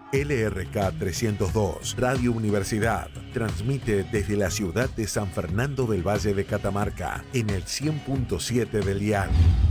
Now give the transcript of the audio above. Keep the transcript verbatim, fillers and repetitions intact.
L R K trescientos dos, Radio Universidad, transmite desde la ciudad de San Fernando del Valle de Catamarca en el cien punto siete del dial.